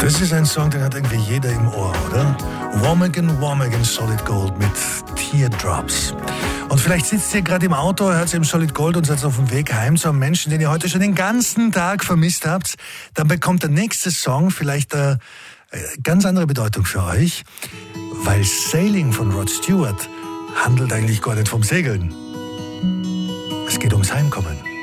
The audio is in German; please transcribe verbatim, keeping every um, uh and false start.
Das ist ein Song, den hat irgendwie jeder im Ohr, oder? Womagan, Womagan, Solid Gold mit Teardrops. Und vielleicht sitzt ihr gerade im Auto, hört eben Solid Gold und seid auf dem Weg heim zu einem Menschen, den ihr heute schon den ganzen Tag vermisst habt. Dann bekommt der nächste Song vielleicht eine ganz andere Bedeutung für euch, weil Sailing von Rod Stewart handelt eigentlich gar nicht vom Segeln. Es geht ums Heimkommen.